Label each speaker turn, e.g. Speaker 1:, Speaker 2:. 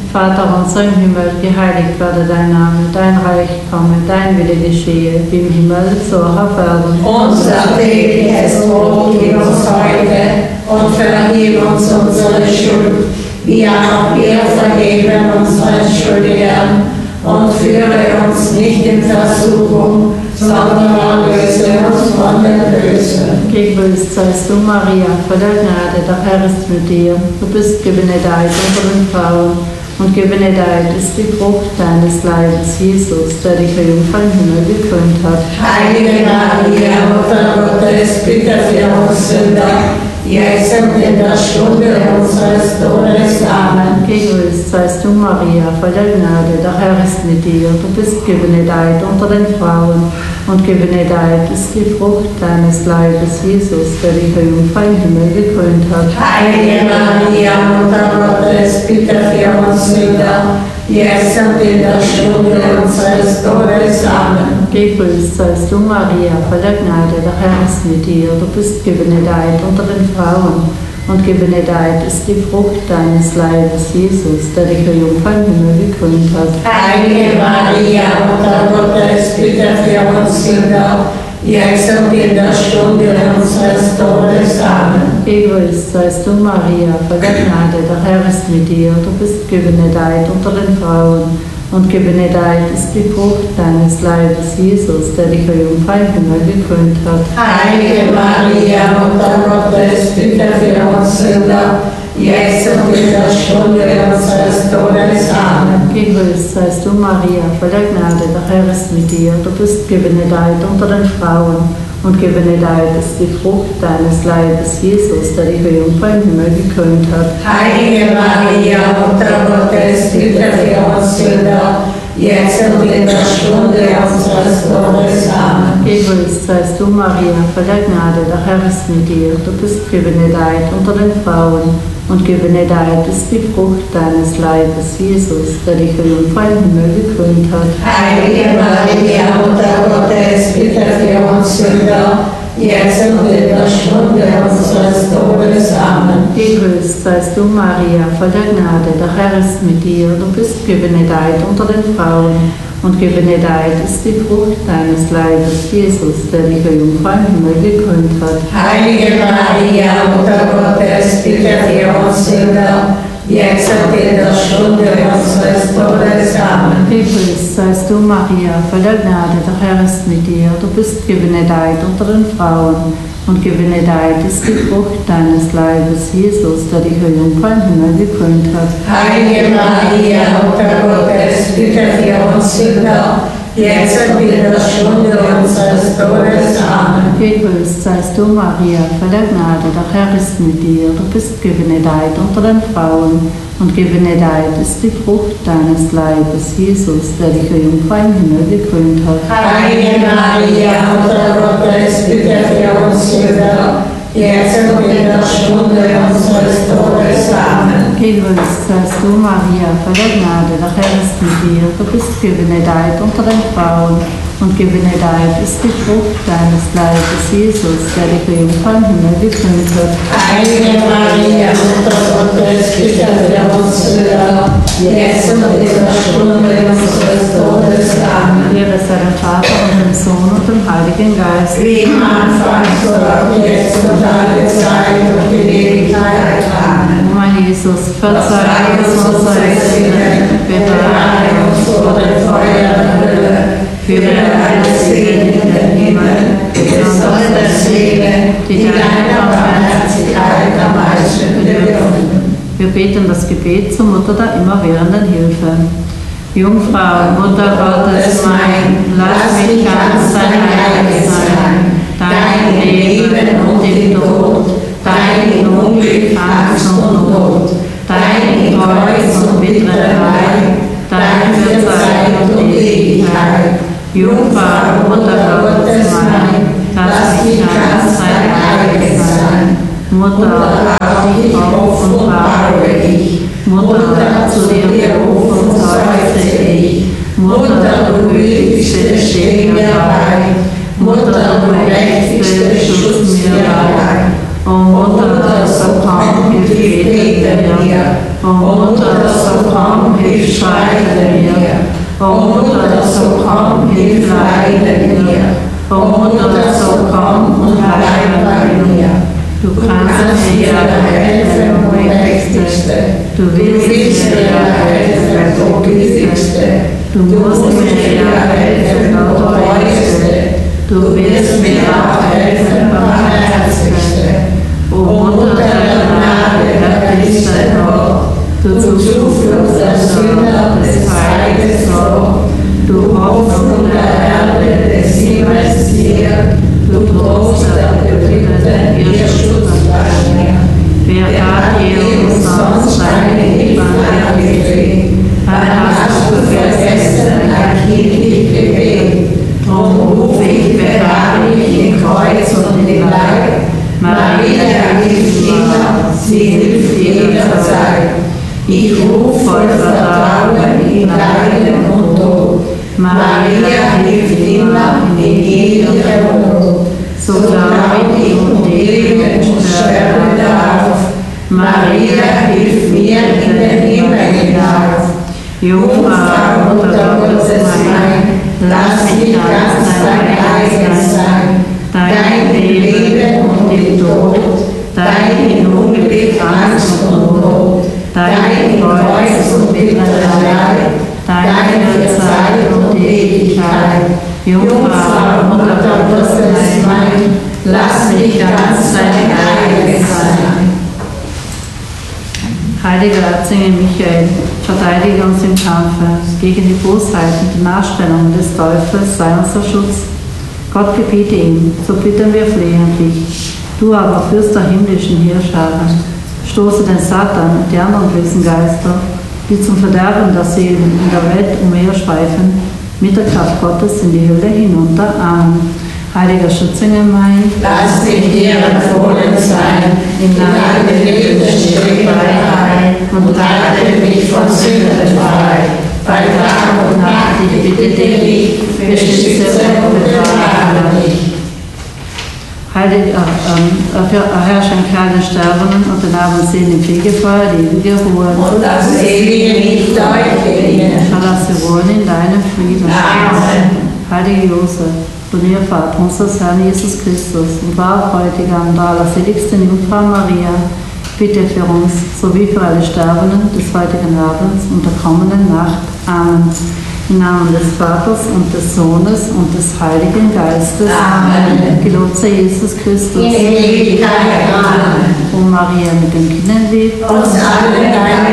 Speaker 1: Vater unser im Himmel, geheiligt werde dein Name, dein Reich komme, dein Wille geschehe, wie im Himmel, so auch auf Erden.
Speaker 2: Unser tägliches Brot gib uns heute und vergib uns unsere Schuld, wie auch wir vergeben unseren Schuldigern. Und führe uns nicht in Versuchung, sondern löse uns von dem Bösen.
Speaker 1: Gegrüßt seist du, Maria, voller Gnade, der Herr ist mit dir. Du bist gebenedeit unter den Frauen, und gebenedeit ist die Frucht deines Leibes, Jesus, der dich Jungfrau im Himmel gekrönt hat.
Speaker 2: Heilige Maria, Mutter Gottes, bitte für uns Sünder, jetzt und in der Stunde unseres Todes. Amen.
Speaker 1: Gegrüßt seist du, Maria, voller Gnade, der Herr ist mit dir. Du bist gebenedeit unter den Frauen, und gebenedeit ist die Frucht deines Leibes, Jesus, der dich Jungfrau im Himmel gekrönt hat.
Speaker 2: Heilige Maria, Mutter Gottes, bitte für uns Sünder, jetzt und in der Stunde unseres Todes. Amen.
Speaker 1: Gegrüßt seist du, Maria, voller Gnade, der Herr ist mit dir. Du bist gebenedeit unter den Frauen, und gebenedeit ist die Frucht deines Leibes, Jesus, der dich Jungfrau im Himmel gekrönt hat.
Speaker 2: Heilige Maria, Mutter Gottes, bitte für uns Sünder, jetzt und in der Stunde unseres Todes. Amen.
Speaker 1: Gegrüßt seist du, Maria, voller Gnade, der Herr ist mit dir. Du bist gebenedeit unter den Frauen, und gebenedeit ist die Frucht deines Leibes, Jesus, der dich Jungfrau im Himmel gekrönt hat.
Speaker 2: Heilige Maria, Mutter Gottes, bitte für uns Sünder, jetzt und in der Stunde unseres Todes. Amen.
Speaker 1: Gegrüßt seist du, Maria, voller Gnade, der Herr ist mit dir. Du bist gebenedeit unter den Frauen, und gebenedeit ist die Frucht deines Leibes, Jesus, der dich Jungfrau im Himmel gekrönt hat.
Speaker 2: Heilige Maria, Mutter Gottes, bitte für uns Sünder, jetzt und in der Stunde unseres Todes. Amen.
Speaker 1: Gegrüßt seist du, Maria, voller Gnade, der Herr ist mit dir. Du bist gebenedeit unter den Frauen, und gebenedeit ist die Frucht deines Leibes, Jesus, der dich Jungfrau im Himmel gekrönt hat.
Speaker 2: Heilige Maria, Mutter Gottes, bitte für uns Sünder, jetzt und in der Stunde unseres Todes. Amen.
Speaker 1: Gegrüßt seist du, Maria, voller Gnade, der Herr ist mit dir. Du bist gebenedeit unter den Frauen, und gebenedeit ist die Frucht deines Leibes, Jesus, der dich Jungfrau im Himmel gekrönt hat.
Speaker 2: Heilige Maria, Mutter Gottes, bitte für uns Sünder, jetzt und in der Stunde unseres Todes. Amen.
Speaker 1: Gegrüßt seist du, Maria, voller Gnade, der Herr ist mit dir. Du bist gebenedeit unter den Frauen, und gebenedeit ist die Frucht deines Leibes, Jesus, der dich Jungfrau im Himmel gekrönt hat.
Speaker 2: Heilige Maria, Mutter Gottes, bitte für uns Sünder, jetzt und in der Stunde unseres Todes. Amen.
Speaker 1: Gegrüßt seist du, Maria, voller Gnade, der Herr ist mit dir. Du bist gebenedeit unter den Frauen, und gebenedeit ist die Frucht deines Leibes, Jesus, der dich Jungfrau im Himmel gekrönt hat.
Speaker 2: Heilige Maria, Mutter Gottes, bitte für uns Sünder, jetzt und in der Stunde unseres Todes. Amen.
Speaker 1: Gegrüßt seist du, Maria, voller Gnade, der Herr ist mit dir. Du bist gebenedeit unter den Frauen, und gebenedeit ist die Frucht deines Leibes, Jesus, der dich Jungfrau im Himmel gekrönt hat.
Speaker 2: Heilige Maria, Mutter Gottes, bitte für uns Sünder, jetzt und in der Stunde unseres Todes. Amen.
Speaker 1: Ehre sei dem Vater und dem Sohn und dem Heiligen Geist.
Speaker 2: Wie im Anfang, so auch jetzt und alle Zeit und in Ewigkeit. Amen.
Speaker 1: O mein Jesus, verzeih uns unsere Sünden, bewahre uns vor dem Feuer der Hölle, führe alle Seelen in den Himmel, besonders jene, die deiner Barmherzigkeit am meisten bedürfen. Wir beten das Gebet zur Mutter der immerwährenden Hilfe. Jungfrau, Mutter Gottes mein, lass mich ganz dein Heilig sein, dein Leben und im Tod, dein in Unglück, Angst und Not, dein in Kreuz und bittere Leid, dein für Zeit und Ewigkeit. Jungfrau, Mutter Gottes mein, lass mich ganz dein Heilig sein. Mutter, auf dich auf und baue ich. Mutter, zu dir berufen seufze ich. Mutter, du gütigste, steh mir bei. Mutter, du mächtigste, schutz mir bei. O Mutter, so kaum Gebete
Speaker 2: mir. O Mutter, so komm, hilf schreien mir. O Mutter, so komm, hilf leiden mir. O Mutter, so komm und bleib bei mir.
Speaker 1: Du kannst mir helfen, o Mächtigste. Du willst mir helfen, o Gütigste. Du musst mir helfen, o Treueste. Du willst mir auch helfen, Barmherzigste. O Mutter der Gnade, der Priester Gott. Du Zuflucht der Sünder des Heiles Gott. Du Hoffnung der Erde des Himmels hier. Du Trost der Bedrückten, ihr Schutz bei mir. Wer hat dir umsonst deine Hilfe angedreht? Wann hast du vergessen, ein kindlich Gebet? Drum rufe ich beharrlich in Kreuz und in Leib. Maria hilft immer, sie hilft jederzeit. Ich rufe voll Vertrauen in Leiden und Tod. Maria hilft immer in jeder Not. So glaube ich und lebe und sterbe darauf. Maria hilft mir in den Himmel hinauf. Jungfrau, Mutter Gottes mein, lass mich ganz dein eigen sein. Dein Leben und im Tod, dein in Unglück, Angst und Not, dein Kreuz und Bitterkeit, deine Zeit und Ewigkeit. Jungfrau, Mutter Gottes mein, lass mich ganz dein eigen sein.
Speaker 3: Heiliger Erzengel Michael, verteidige uns im Kampfe gegen die Bosheit und die Nachstellungen des Teufels, sei unser Schutz. Gott gebiete ihm, so bitten wir flehentlich. Du aber, Fürst der himmlischen Heerscharen, stoße den Satan und die anderen bösen Geister, die zum Verderben der Seelen in der Welt umherschweifen, mit der Kraft Gottes in die Hölle hinunter. Amen. Heiliger Schützengel mein,
Speaker 2: lass dich dir empfohlen sein, in deine lebensstille Freiheit und halte mich von Sünden frei. Bei Tag und Nacht, ich bitte dich, beschütze und bewahre mich.
Speaker 3: Heiliger Herr, schenke allen Sterbenden und den armen Seelen im Fegefeuer die ewige Ruhe.
Speaker 2: Und das ewige Licht leuchte ihnen.
Speaker 3: Verlasse wohnen in deinem Frieden.
Speaker 2: Amen.
Speaker 3: Heilige Josef, von ihr Vater unseres Herrn Jesus Christus und war Bräutigam der allerseligsten Jungfrau Maria, bitte für uns, sowie für alle Sterbenden des heutigen Abends und der kommenden Nacht. Amen. Im Namen des Vaters und des Sohnes und des Heiligen Geistes.
Speaker 2: Amen.
Speaker 3: Gelobt sei Jesus Christus.
Speaker 2: In Ewigkeit. Amen.
Speaker 3: O Maria mit dem Kinderlieb.
Speaker 2: Uns alle deine